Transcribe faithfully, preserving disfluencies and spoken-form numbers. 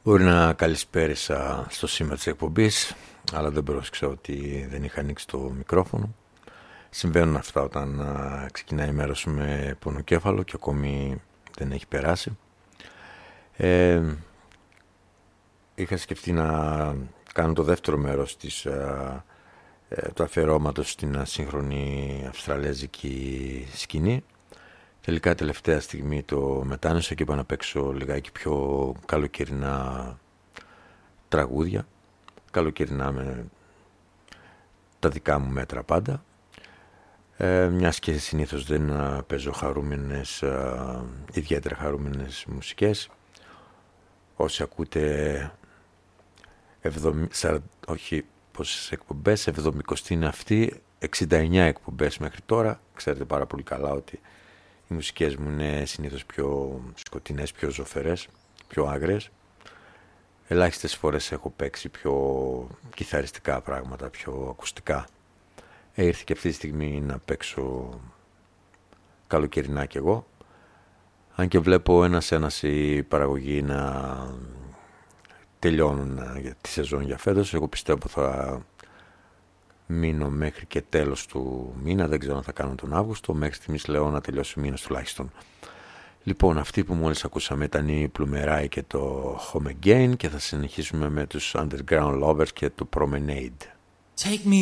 Μπορεί να καλησπέρισα στο σήμα της εκπομπής, αλλά δεν πρόσεξα ότι δεν είχα ανοίξει το μικρόφωνο. Συμβαίνουν αυτά όταν α, ξεκινάει η μέρα σου με πονοκέφαλο και ακόμη δεν έχει περάσει. Ε, είχα σκεφτεί να κάνω το δεύτερο μέρος της, α, ε, του αφιερώματος στην ασύγχρονη αυστραλέζικη σκηνή. Τελικά τελευταία στιγμή το μετάνιωσα και είπα να παίξω λιγάκι πιο καλοκαιρινά τραγούδια. Καλοκαιρινά με τα δικά μου μέτρα πάντα. Ε, μιας και συνήθως δεν α, παίζω χαρούμενες, α, ιδιαίτερα χαρούμενες μουσικές. Όσοι ακούτε εβδομήντα, σαράντα, όχι πόσες εκπομπές, εβδομηκοστή είναι αυτή, εξήντα εννιά εκπομπές μέχρι τώρα. Ξέρετε πάρα πολύ καλά ότι οι μουσικές μου είναι συνήθως πιο σκοτεινές, πιο ζωφερές, πιο άγριες. Ελάχιστες φορές έχω παίξει πιο κιθαριστικά πράγματα, πιο ακουστικά. Ε, ήρθε και αυτή τη στιγμή να παίξω καλοκαιρινά κι εγώ. Αν και βλέπω ένας-ένας η παραγωγή να τελειώνουν για τη σεζόν για φέτος. Εγώ πιστεύω θα μείνω μέχρι και τέλος του μήνα. Δεν ξέρω αν θα κάνω τον Αύγουστο. Μέχρι στιγμής λέω να τελειώσει ο μήνας τουλάχιστον. Λοιπόν, αυτή που μόλις ακούσαμε ήταν η Πλουμεράη και το Home Again και θα συνεχίσουμε με τους Underground Lovers και το Promenade. Take me